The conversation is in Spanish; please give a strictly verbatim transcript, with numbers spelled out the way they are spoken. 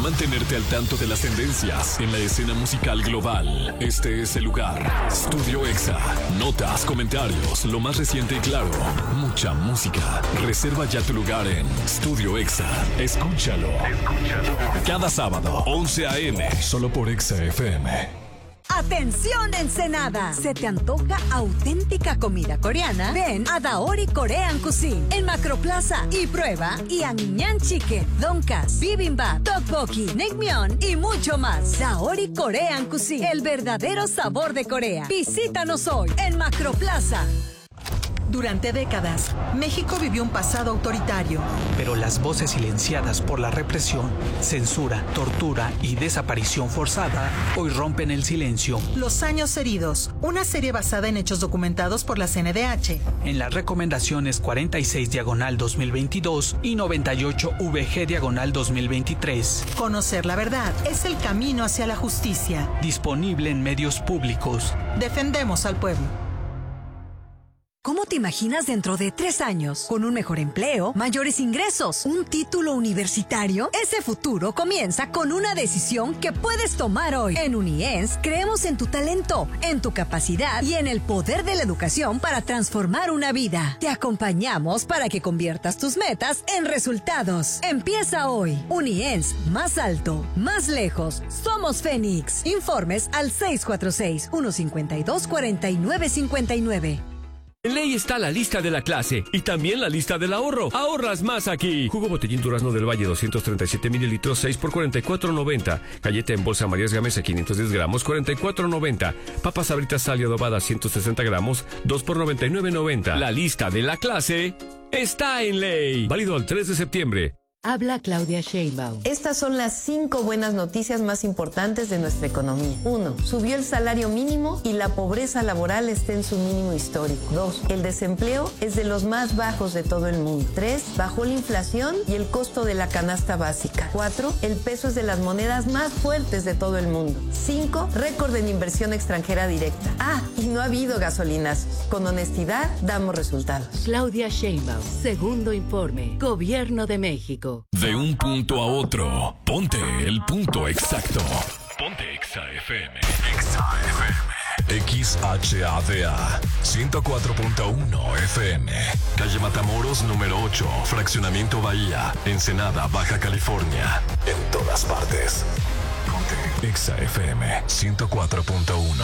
mantenerte al tanto de las tendencias en la escena musical global, este es el lugar. Studio Exa. Notas, comentarios, lo más reciente y claro. Mucha música. Reserva ya tu lugar en Studio Exa. Escúchalo. Escúchalo. Cada sábado, once a eme, solo por Exa F M. ¡Atención, Ensenada! ¿Se te antoja auténtica comida coreana? Ven a Daori Korean Cuisine en Macroplaza y prueba Yangñan Chicken, Donkas, Bibimbap, Tteokbokki, Naengmyeon y mucho más. Daori Korean Cuisine, el verdadero sabor de Corea. Visítanos hoy en Macroplaza. Durante décadas, México vivió un pasado autoritario. Pero las voces silenciadas por la represión, censura, tortura y desaparición forzada hoy rompen el silencio. Los años heridos, una serie basada en hechos documentados por la C N D H. En las recomendaciones cuarenta y seis diagonal dos mil veintidós y noventa y ocho V G diagonal dos mil veintitrés. Conocer la verdad es el camino hacia la justicia. Disponible en medios públicos. Defendemos al pueblo. ¿Cómo te imaginas dentro de tres años? ¿Con un mejor empleo, mayores ingresos, un título universitario? Ese futuro comienza con una decisión que puedes tomar hoy. En Uniens creemos en tu talento, en tu capacidad y en el poder de la educación para transformar una vida. Te acompañamos para que conviertas tus metas en resultados. Empieza hoy. Uniens, más alto, más lejos. Somos Fénix. Informes al seis cuatro seis, uno cinco dos, cuatro nueve cinco nueve. En Ley está la lista de la clase y también la lista del ahorro. Ahorras más aquí. Jugo Botellín Durazno del Valle doscientos treinta y siete mililitros, seis por cuarenta y cuatro noventa. Galleta en bolsa Marías Gamesa quinientos diez gramos, cuarenta y cuatro noventa. Papas Sabritas Sal y Adobada ciento sesenta gramos, dos por noventa y nueve noventa. La lista de la clase está en Ley. Válido al tres de septiembre. Habla Claudia Sheinbaum. Estas son las cinco buenas noticias más importantes de nuestra economía. Uno, subió el salario mínimo y la pobreza laboral está en su mínimo histórico. Dos, el desempleo es de los más bajos de todo el mundo. Tres, bajó la inflación y el costo de la canasta básica. Cuatro, el peso es de las monedas más fuertes de todo el mundo. Cinco, récord en inversión extranjera directa. Ah, y no ha habido gasolinazos. Con honestidad damos resultados. Claudia Sheinbaum, segundo informe, Gobierno de México. De un punto a otro, ponte el punto exacto. Ponte Exa F M. Exa F M. X H A D A ciento cuatro punto uno F M. Calle Matamoros número ocho, Fraccionamiento Bahía, Ensenada, Baja California. En todas partes. Ponte Exa F M ciento cuatro punto uno.